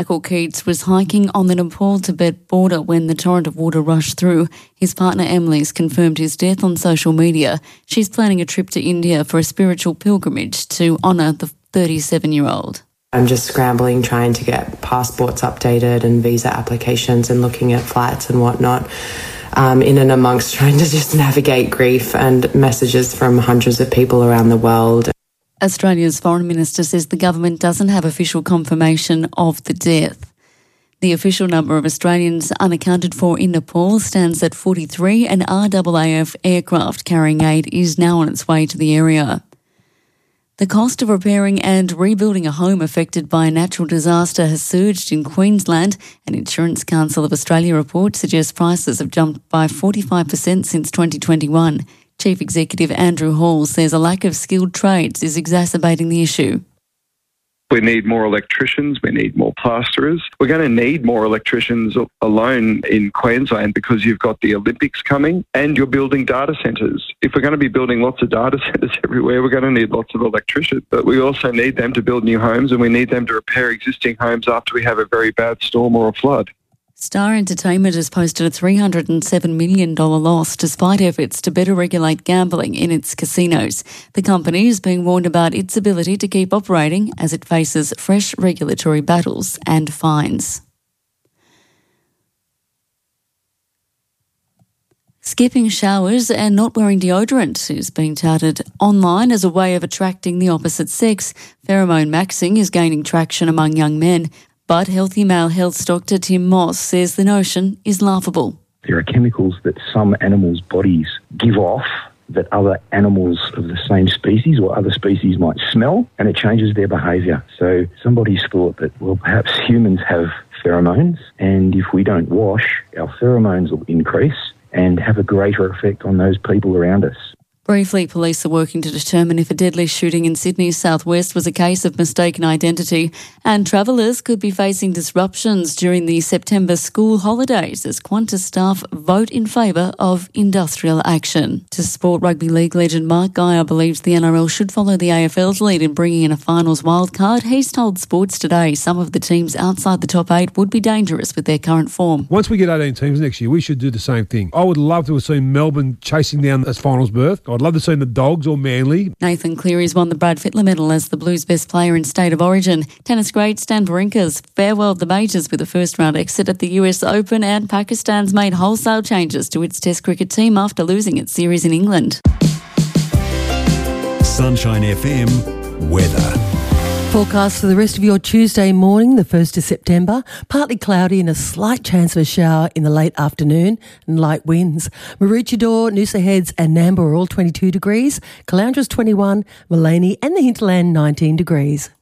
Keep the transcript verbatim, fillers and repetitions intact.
Michael Keats was hiking on the Nepal-Tibet border when the torrent of water rushed through. His partner Emily's confirmed his death on social media. She's planning a trip to India for a spiritual pilgrimage to honour the thirty-seven-year-old. I'm just scrambling, trying to get passports updated and visa applications and looking at flights and whatnot, um, in and amongst trying to just navigate grief and messages from hundreds of people around the world. Australia's Foreign Minister says the government doesn't have official confirmation of the death. The official number of Australians unaccounted for in Nepal stands at forty-three, and R A A F aircraft carrying aid is now on its way to the area. The cost of repairing and rebuilding a home affected by a natural disaster has surged in Queensland. An Insurance Council of Australia report suggests prices have jumped by forty-five percent since twenty twenty-one. Chief Executive Andrew Hall says a lack of skilled trades is exacerbating the issue. We need more electricians, we need more plasterers. We're going to need more electricians alone in Queensland because you've got the Olympics coming and you're building data centres. If we're going to be building lots of data centres everywhere, we're going to need lots of electricians. But we also need them to build new homes, and we need them to repair existing homes after we have a very bad storm or a flood. Star Entertainment has posted a three hundred seven million dollars loss despite efforts to better regulate gambling in its casinos. The company is being warned about its ability to keep operating as it faces fresh regulatory battles and fines. Skipping showers and not wearing deodorant is being touted online as a way of attracting the opposite sex. Pheromone maxing is gaining traction among young men. But Healthy Male Health's Doctor Tim Moss says the notion is laughable. There are chemicals that some animals' bodies give off that other animals of the same species or other species might smell, and it changes their behaviour. So somebody's thought that, well, perhaps humans have pheromones, and if we don't wash, our pheromones will increase and have a greater effect on those people around us. Briefly, police are working to determine if a deadly shooting in Sydney's southwest was a case of mistaken identity, and travellers could be facing disruptions during the September school holidays as Qantas staff vote in favour of industrial action. To sport, rugby league legend Mark Geyer believes the N R L should follow the A F L's lead in bringing in a finals wildcard. He's told Sports Today some of the teams outside the top eight would be dangerous with their current form. Once we get eighteen teams next year, we should do the same thing. I would love to have seen Melbourne chasing down this finals berth. I'd love to see the Dogs or Manly. Nathan Cleary's won the Brad Fittler medal as the Blues' best player in State of Origin. Tennis great Stan Wawrinka's farewelled the majors with a first-round exit at the U S Open, and Pakistan's made wholesale changes to its Test cricket team after losing its series in England. Sunshine F M weather. Forecast for the rest of your Tuesday morning, the first of September. Partly cloudy and a slight chance of a shower in the late afternoon and light winds. Maroochydore, Noosa Heads and Nambour are all twenty-two degrees. Caloundra's twenty-one, Maleny and the Hinterland nineteen degrees.